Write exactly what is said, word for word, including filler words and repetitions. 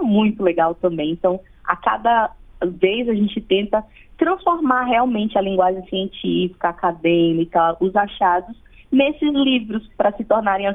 muito legal também. Então, a cada vez a gente tenta transformar realmente a linguagem científica, acadêmica, os achados, nesses livros, para se tornarem